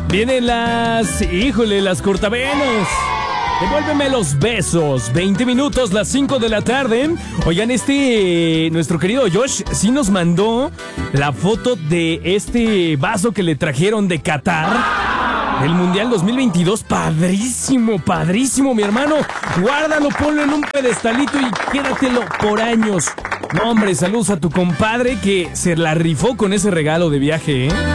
Vienen las cortavenas. Devuélveme los besos. 20 minutos, las 5 de la tarde. Oigan, nuestro querido Josh sí nos mandó la foto de este vaso que le trajeron de Qatar, del Mundial 2022. Padrísimo, padrísimo, mi hermano. Guárdalo, ponlo en un pedestalito y quédatelo por años. No, hombre, saludos a tu compadre que se la rifó con ese regalo de viaje, ¿eh?